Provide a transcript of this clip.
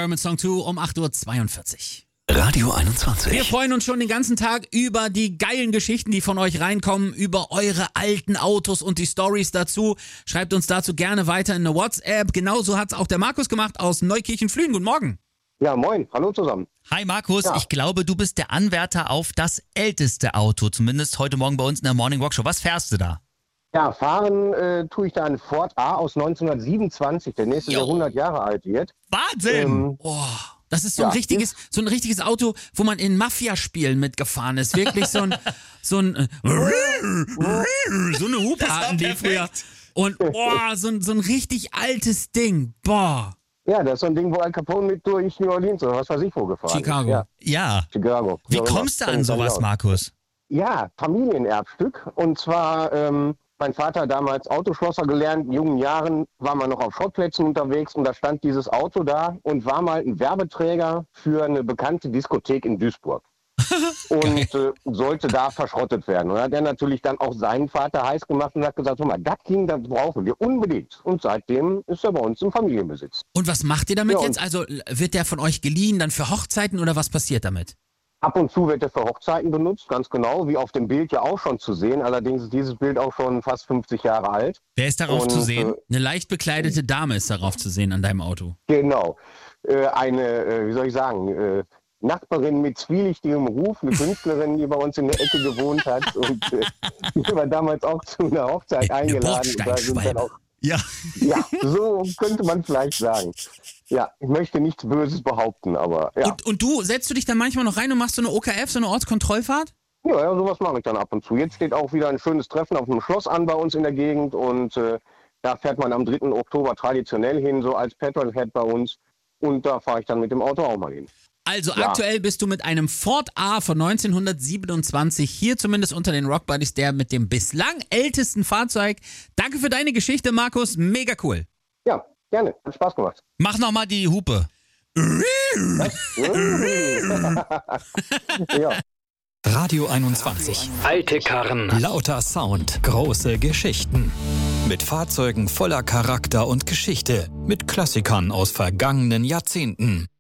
Her mit Song 2 um 8.42 Uhr. Radio 21. Wir freuen uns schon den ganzen Tag über die geilen Geschichten, die von euch reinkommen, über eure alten Autos und die Stories dazu. Schreibt uns dazu gerne weiter in eine WhatsApp. Genauso hat es auch der Markus gemacht aus Neukirchen-Flühen. Guten Morgen. Ja, moin. Hallo zusammen. Hi Markus, Ja. Ich glaube, du bist der Anwärter auf das älteste Auto, zumindest heute Morgen bei uns in der Morning Walk Show. Was fährst du da? Ja, fahren tue ich da einen Ford A aus 1927, der nächste Jahr 100 Jahre alt wird. Wahnsinn! Das ist so ein richtiges Auto, wo man in Mafia-Spielen mitgefahren ist. Wirklich so eine Hupe hatten die früher. Und so ein richtig altes Ding. Boah. Ja, das ist so ein Ding, wo Al Capone mit durch New Orleans oder was weiß ich wo gefahren Chicago. ist. Ja. Chicago. Wie So kommst du immer. an sowas, Markus? Ja, Familienerbstück. Und zwar, mein Vater damals Autoschlosser gelernt. In jungen Jahren war man noch auf Schrottplätzen unterwegs und da stand dieses Auto da und war mal ein Werbeträger für eine bekannte Diskothek in Duisburg. Und sollte da verschrottet werden. Und hat er natürlich dann auch seinen Vater heiß gemacht und hat gesagt, hör mal, das Ding, das brauchen wir unbedingt. Und seitdem ist er bei uns im Familienbesitz. Und was macht ihr damit Ja, jetzt? Also wird der von euch geliehen, dann für Hochzeiten oder was passiert damit? Ab und zu wird er für Hochzeiten benutzt, ganz genau, wie auf dem Bild ja auch schon zu sehen. Allerdings ist dieses Bild auch schon fast 50 Jahre alt. Wer ist darauf Und, zu sehen? Eine leicht bekleidete Dame ist darauf zu sehen an deinem Auto. Genau. Wie soll ich sagen, Nachbarin mit zwielichtigem Ruf, eine Künstlerin, die bei uns in der Ecke gewohnt hat und die war damals auch zu einer Hochzeit eingeladen. Und da sind dann auch, Ja. ja, so könnte man vielleicht sagen. Ja, ich möchte nichts Böses behaupten, aber ja. Und du, setzt du dich dann manchmal noch rein und machst so eine OKF, so eine Ortskontrollfahrt? Ja, sowas mache ich dann ab und zu. Jetzt steht auch wieder ein schönes Treffen auf dem Schloss an bei uns in der Gegend und da fährt man am 3. Oktober traditionell hin, so als Petrolhead bei uns. Und da fahre ich dann mit dem Auto auch mal hin. Also Ja. aktuell bist du mit einem Ford A von 1927 hier zumindest unter den Rock Buddies, der mit dem bislang ältesten Fahrzeug. Danke für deine Geschichte, Markus. Mega cool. Ja, gerne. Hat Spaß gemacht. Mach nochmal die Hupe. Ja. Radio 21. Alte Karren. Lauter Sound. Große Geschichten. Mit Fahrzeugen voller Charakter und Geschichte. Mit Klassikern aus vergangenen Jahrzehnten.